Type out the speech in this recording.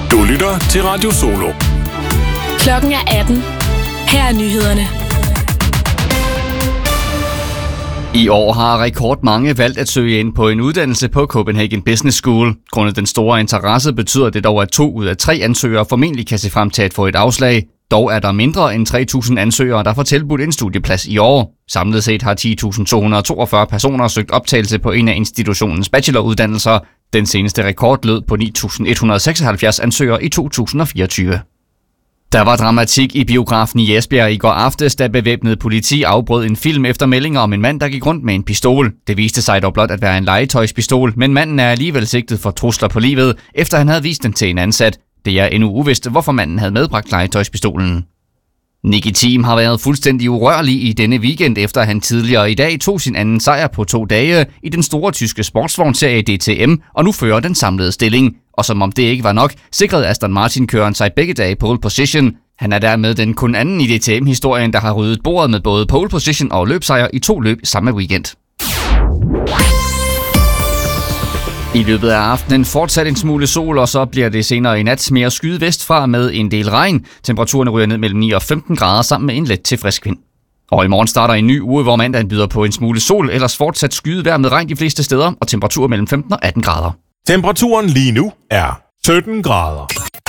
Du lytter til Radio Solo. Klokken er 18. Her er nyhederne. I år har rekordmange valgt at søge ind på en uddannelse på Copenhagen Business School. Grundet den store interesse betyder det dog, at 2 ud af 3 ansøgere formentlig kan se frem til at få et afslag. Dog er der mindre end 3.000 ansøgere, der får tilbudt en studieplads i år. Samlet set har 10.242 personer søgt optagelse på en af institutionens bacheloruddannelser. Den seneste rekord lød på 9.176 ansøgere i 2024. Der var dramatik i biografen i Esbjerg i går aftes, da bevæbnet politi afbrød en film efter meldinger om en mand, der gik rundt med en pistol. Det viste sig dog blot at være en legetøjspistol, men manden er alligevel sigtet for trusler på livet, efter han havde vist den til en ansat. Det er endnu uvist, hvorfor manden havde medbragt legetøjspistolen. Nicki Thiem har været fuldstændig urørlig i denne weekend, efter han tidligere i dag tog sin anden sejr på 2 dage i den store tyske sportsvognserie DTM, og nu fører den samlede stilling. Og som om det ikke var nok, sikrede Aston Martin-køren sig begge dage pole position. Han er dermed den kun anden i DTM-historien, der har ryddet bordet med både pole position og løbsejr i 2 løb samme weekend. I løbet af aftenen fortsat en smule sol, og så bliver det senere i nat mere skyet vestfra med en del regn. Temperaturen ryger ned mellem 9 og 15 grader sammen med en let til frisk vind. Og i morgen starter en ny uge, hvor mandagen byder på en smule sol, ellers fortsat skyet vejr med regn de fleste steder, og temperatur mellem 15 og 18 grader. Temperaturen lige nu er 17 grader.